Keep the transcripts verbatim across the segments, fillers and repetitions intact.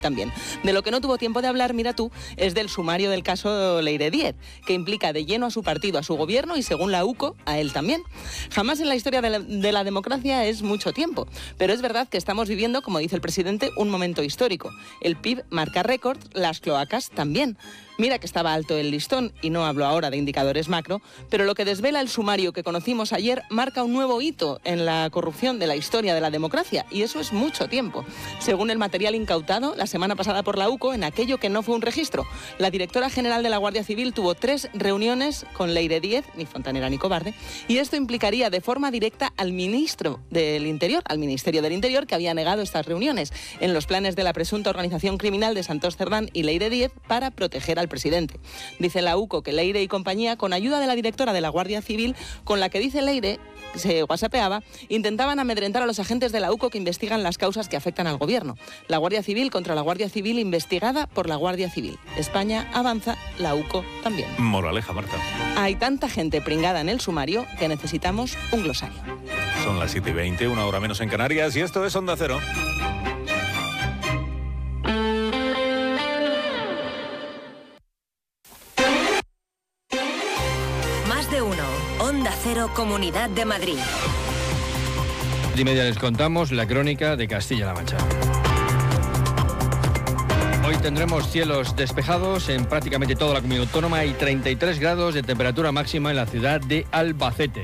también. De lo que no tuvo tiempo de hablar, mira tú, es del sumario del caso Leire Díez, que implica de lleno a su partido, a su gobierno y, según la U C O, a él también. Jamás en la historia de la, de la democracia es mucho tiempo, pero es verdad que estamos viviendo, como dice el presidente, un momento histórico. El P I B marca récord, las cloacas también. Mira que estaba alto el listón, y no hablo ahora de indicadores macro, pero lo que desvela el sumario que conocimos ayer marca un nuevo hito en la corrupción de la historia de la democracia, y eso es mucho tiempo. Según el material incautado la semana pasada por la U C O, en aquello que no fue un registro, la directora general de la Guardia Civil tuvo tres reuniones con Leire Díez, ni fontanera ni cobarde, y esto implicaría de forma directa al ministro del Interior, al Ministerio del Interior, que había negado estas reuniones en los planes de la presunta organización criminal de Santos Cerdán y Leire Díez para proteger al presidente. Dice la U C O que Leire y compañía, con ayuda de la directora de la Guardia Civil, con la que dice Leire se whatsappeaba, intentaban amedrentar a los agentes de la U C O que investigan las causas que afectan al gobierno. La Guardia Civil contra la Guardia Civil, investigada por la Guardia Civil. España avanza, la U C O también. Moraleja, Marta. Hay tanta gente pringada en el sumario que necesitamos un glosario. Son las siete y veinte, una hora menos en Canarias, y esto es Onda Cero. De uno. Onda Cero, Comunidad de Madrid. Y media les contamos la crónica de Castilla-La Mancha. Hoy tendremos cielos despejados en prácticamente toda la comunidad autónoma y treinta y tres grados de temperatura máxima en la ciudad de Albacete.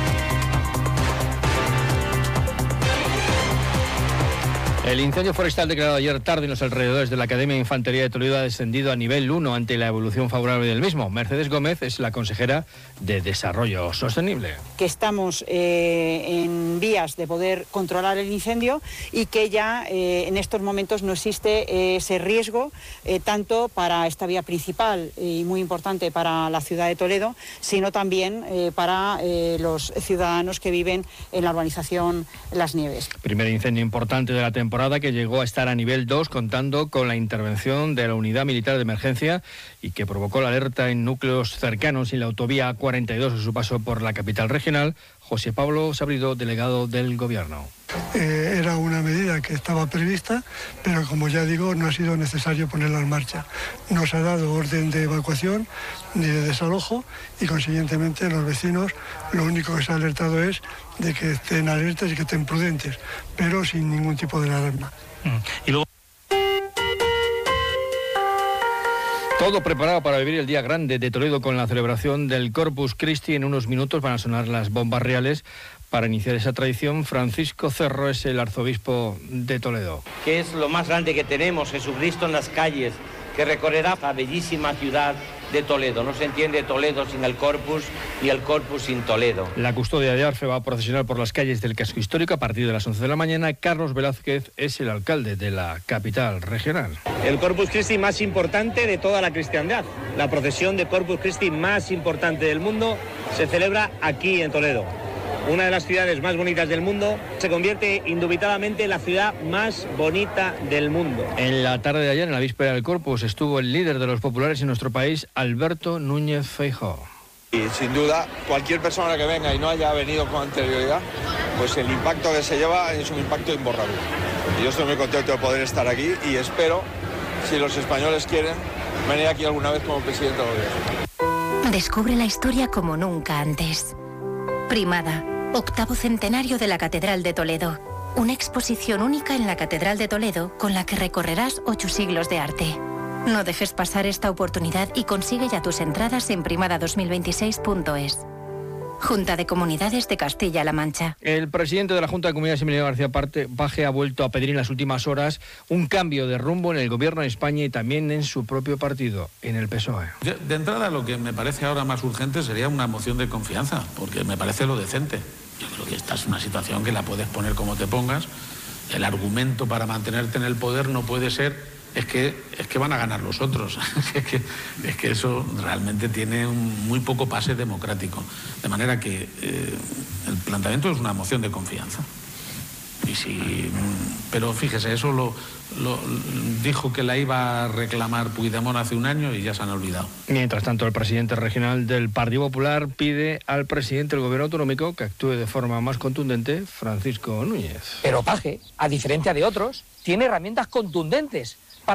El incendio forestal declarado ayer tarde en los alrededores de la Academia de Infantería de Toledo ha descendido a nivel uno ante la evolución favorable del mismo. Mercedes Gómez es la consejera de Desarrollo Sostenible. Que estamos eh, en vías de poder controlar el incendio y que ya eh, en estos momentos no existe ese riesgo eh, tanto para esta vía principal y muy importante para la ciudad de Toledo, sino también eh, para eh, los ciudadanos que viven en la urbanización Las Nieves. Primer incendio importante de la temporada, que llegó a estar a nivel dos, contando con la intervención de la Unidad Militar de Emergencia y que provocó la alerta en núcleos cercanos y la autovía A cuarenta y dos a su paso por la capital regional. José Pablo Sabrido, delegado del Gobierno. Eh, era una medida que estaba prevista, pero como ya digo, no ha sido necesario ponerla en marcha. No se ha dado orden de evacuación ni de desalojo y, consiguientemente, los vecinos lo único que se ha alertado es de que estén alertas y que estén prudentes, pero sin ningún tipo de alarma. Mm. Y luego... Todo preparado para vivir el día grande de Toledo con la celebración del Corpus Christi. En unos minutos van a sonar las bombas reales. Para iniciar esa tradición, Francisco Cerro es el arzobispo de Toledo. Que es lo más grande que tenemos, Jesucristo en las calles, que recorrerá la bellísima ciudad de Toledo. No se entiende Toledo sin el Corpus y el Corpus sin Toledo. La custodia de Arfe va a procesionar por las calles del casco histórico a partir de las once de la mañana. Carlos Velázquez es el alcalde de la capital regional. El Corpus Christi más importante de toda la cristiandad. La procesión de Corpus Christi más importante del mundo se celebra aquí en Toledo. Una de las ciudades más bonitas del mundo, se convierte indubitablemente en la ciudad más bonita del mundo. En la tarde de ayer, en la víspera del Corpus, estuvo el líder de los populares en nuestro país, Alberto Núñez Feijóo. Y sin duda, cualquier persona que venga y no haya venido con anterioridad, pues el impacto que se lleva es un impacto imborrable. Y yo estoy muy contento de poder estar aquí y espero, si los españoles quieren, venir aquí alguna vez como presidente del gobierno. Descubre la historia como nunca antes. Primada. Octavo centenario de la Catedral de Toledo. Una exposición única en la Catedral de Toledo con la que recorrerás ocho siglos de arte. No dejes pasar esta oportunidad y consigue ya tus entradas en primada dos mil veintiséis punto es. Junta de Comunidades de Castilla-La Mancha. El presidente de la Junta de Comunidades, Emilio García Paje, ha vuelto a pedir en las últimas horas un cambio de rumbo en el gobierno de España y también en su propio partido, en el P S O E. De, de entrada, lo que me parece ahora más urgente sería una moción de confianza, porque me parece lo decente. Yo creo que esta es una situación que la puedes poner como te pongas. El argumento para mantenerte en el poder no puede ser es que, es que van a ganar los otros. es, que, es que eso realmente tiene un muy poco pase democrático. De manera que eh, el planteamiento es una moción de confianza. Y si, pero fíjese, eso lo, lo dijo que la iba a reclamar Puigdemont hace un año y ya se han olvidado. Mientras tanto, el presidente regional del Partido Popular pide al presidente del gobierno autonómico que actúe de forma más contundente, Francisco Núñez. Pero Paje, a diferencia de otros, tiene herramientas contundentes